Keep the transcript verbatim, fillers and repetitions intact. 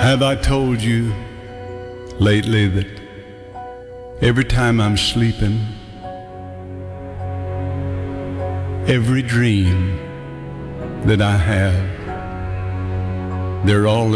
Have I told you lately that every time I'm sleeping, every dream that I have, they're all